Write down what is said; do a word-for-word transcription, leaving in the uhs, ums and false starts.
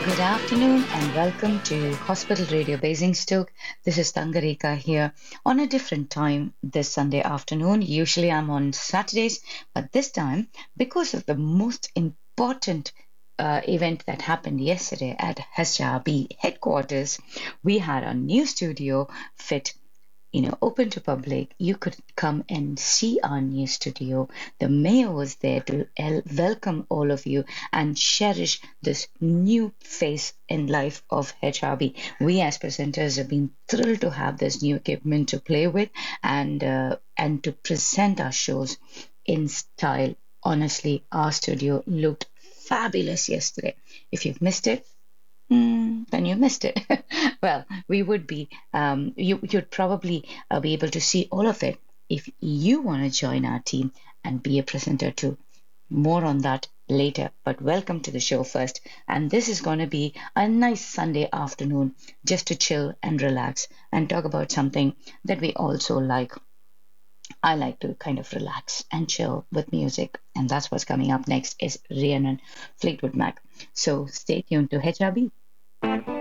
Good afternoon and welcome to Hospital Radio Basingstoke. This is Tangarika here on a different time this Sunday afternoon. Usually I'm on Saturdays, but this time, because of the most important uh, event that happened yesterday at H R B headquarters, we had a new studio fit, you know, open to public. You could come and see our new studio. The mayor was there to el- welcome all of you and cherish this new phase in life of H R B. We as presenters have been thrilled to have this new equipment to play with and uh, and to present our shows in style. Honestly, our studio looked fabulous yesterday. If you've missed it, Mm, then you missed it. Well, we would be, um, you, you'd probably uh, be able to see all of it if you want to join our team and be a presenter too. More on that later, but welcome to the show first. And this is going to be a nice Sunday afternoon just to chill and relax and talk about something that we also like. I like to kind of relax and chill with music, and that's what's coming up next is Rhiannon Fleetwood Mac. So stay tuned to H R B.